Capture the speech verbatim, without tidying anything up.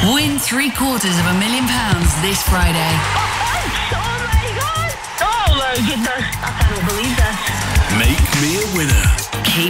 Win three quarters of a million pounds this Friday.